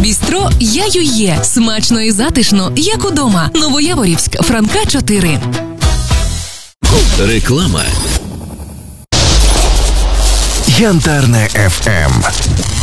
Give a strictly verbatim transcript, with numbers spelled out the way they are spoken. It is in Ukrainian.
Бістро «Я-ю-є». Смачно і затишно, як удома. Новояворівськ, Франка, чотири. Реклама. Янтарне еф ем.